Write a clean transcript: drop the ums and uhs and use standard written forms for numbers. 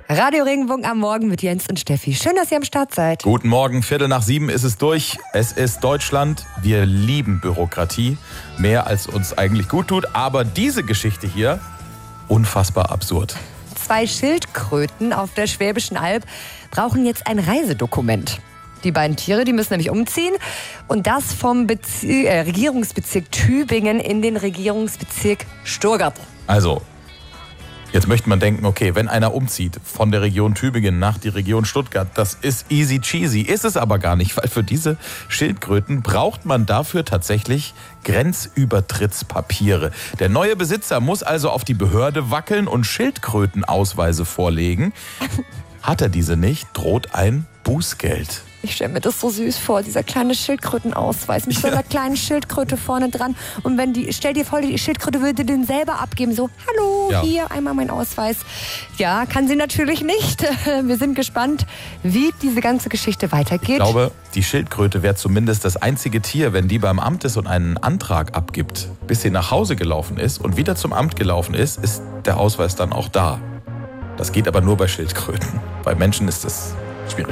Radio Regenbogen am Morgen mit Jens und Steffi. Schön, dass ihr am Start seid. Guten Morgen, 6:45 ist es durch. Es ist Deutschland. Wir lieben Bürokratie. Mehr als uns eigentlich gut tut. Aber diese Geschichte hier, unfassbar absurd. 2 Schildkröten auf der Schwäbischen Alb brauchen jetzt ein Reisedokument. Die beiden Tiere, die müssen nämlich umziehen. Und das vom Regierungsbezirk Tübingen in den Regierungsbezirk Stuttgart. Also, jetzt möchte man denken, okay, wenn einer umzieht von der Region Tübingen nach die Region Stuttgart, das ist easy cheesy. Ist es aber gar nicht, weil für diese Schildkröten braucht man dafür tatsächlich Grenzübertrittspapiere. Der neue Besitzer muss also auf die Behörde wackeln und Schildkrötenausweise vorlegen. Hat er diese nicht, droht ein Bußgeld. Ich stelle mir das so süß vor, dieser kleine Schildkrötenausweis mit so einer kleinen Schildkröte vorne dran. Und stell dir vor, die Schildkröte würde den selber abgeben. So, hallo, hier einmal mein Ausweis. Ja, kann sie natürlich nicht. Wir sind gespannt, wie diese ganze Geschichte weitergeht. Ich glaube, die Schildkröte wäre zumindest das einzige Tier, wenn die beim Amt ist und einen Antrag abgibt, bis sie nach Hause gelaufen ist und wieder zum Amt gelaufen ist der Ausweis dann auch da. Das geht aber nur bei Schildkröten. Bei Menschen ist das